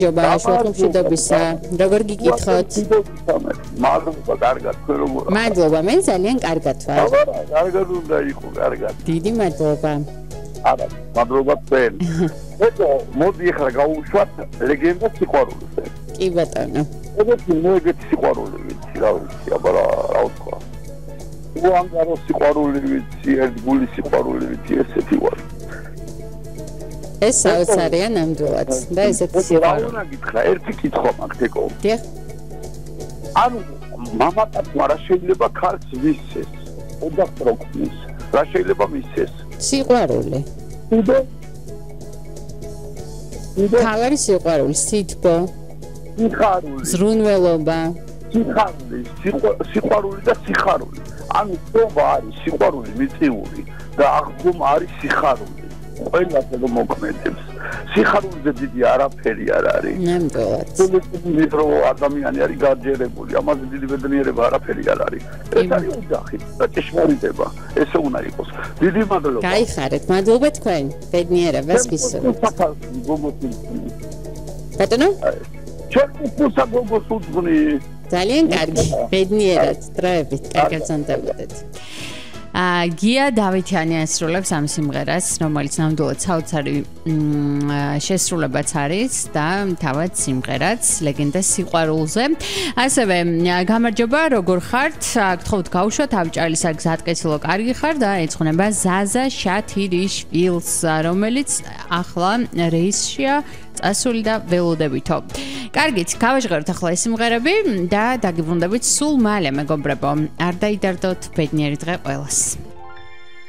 ჯობა შუახმშვიდობისა. როგორ გიგითხოთ? მადლობა, კარგად, თქვენ როგორ? მადლობა, მე ძალიან კარგად ვარ. კარგად უნდა იყო, კარგად. დიდი მადლობა. არა, მადლობა თქვენ. ეტო, მოდი ახლა გავუშვათ ლეგენდა სიყვარულის. კი ბატონო. ეგეთი სიყვარული ვიცი, რა ვიცი, აბა რა ვთქვა. უანგარო სიყვარული ვიცი, ერთგული სიყვარული ვიცი, ესეთი ვარ. ეს საოცარია ნამდვილად და ესეთი სიყვარული. რა უნდა გითხრა, ერთი კითხვა მაქვს ეკო. დიახ. ანუ მამაკაცმა რა შეიძლება ქალს მისცეს? ოთახროქმის. რა შეიძლება მისცეს? სიყვარული. თავარი სიყვარული, სითბო. სიხარული. ზრუნველობა. სიყვარული და სიხარული. ანუ თობა არის სიყვარული მიწიური და აღდგომა არის სიხარული. ყველაფერს რომ მოქმედებს. სიხარულზე დიდი არაფერი არ არის. ნამდვილად. მეტრო ადამიანი არის გაჯერებული, ამაზე დიდი ბედნიერება არაფერი არ არის. ეს არის ოჯახი და ჭეშმარიტება. ესე უნდა იყოს. დიდი მადლობა. გაიხარეთ, მადლობა თქვენ. ბედნიერებას გისურვებთ. ბატონო? ჩვენ უფსა გოგოს უძღვნი. ძალიან კარგი. ბედნიერად, დროებით, კარგად ზონდებოდეთ. გია დავითიანი ასრულებს ამ სიმღერას, რომელიც ნამდვილად საოცარი შესრულებაც არის და თავად სიმღერაც ლეგენდა სიყვარულზე. ასევე გამარჯობა, როგორ ხართ? გთხოვთ გავუშვათ ავჭალის გზატკეცილო კარგი ხარ და ეძღვნება ზაზა შათირიშვილს, რომელიც ახლა რეისშია წასული და ველოდებითო. კარგით, გავაჟღეროთ ახლა ეს სიმღერები და დაგიბრუნდებით სულ მალე, მეგობრებო. არ დაიდარდოთ, ბედნიერი დღე ყველას.